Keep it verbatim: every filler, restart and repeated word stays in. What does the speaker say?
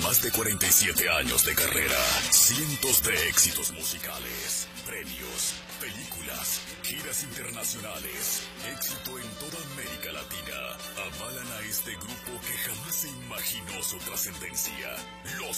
más de cuarenta y siete años de carrera, cientos de éxitos musicales, premios, películas, giras internacionales, éxito en toda América Latina, avalan a este grupo que jamás se imaginó su trascendencia. Los